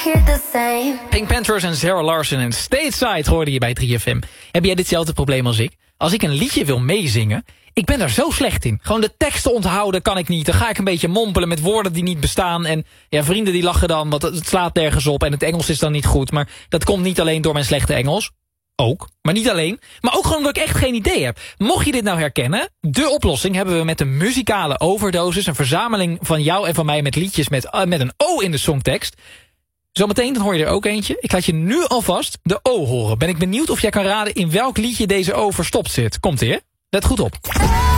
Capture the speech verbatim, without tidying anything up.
hear the same. Pink Panthers en Sarah Larson en Stateside hoorde je bij drie F M. Heb jij ditzelfde probleem als ik? Als ik een liedje wil meezingen, ik ben daar zo slecht in. Gewoon de teksten onthouden kan ik niet. Dan ga ik een beetje mompelen met woorden die niet bestaan. En ja, vrienden die lachen dan, want het slaat nergens op. En het Engels is dan niet goed. Maar dat komt niet alleen door mijn slechte Engels. Ook, maar niet alleen. Maar ook gewoon omdat ik echt geen idee heb. Mocht je dit nou herkennen, de oplossing hebben we met de muzikale overdosis. Een verzameling van jou en van mij met liedjes met, uh, met een O in de songtekst. Zometeen dan hoor je er ook eentje. Ik laat je nu alvast de O horen. Ben ik benieuwd of jij kan raden in welk liedje deze O verstopt zit. Komt ie, hè? Let goed op.